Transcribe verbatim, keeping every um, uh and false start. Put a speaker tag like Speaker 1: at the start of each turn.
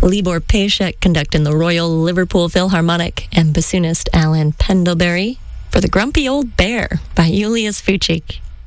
Speaker 1: Libor Pejcek conducting the Royal Liverpool Philharmonic, and bassoonist Alan Pendlebury for The Grumpy Old Bear by Julius Fuchik.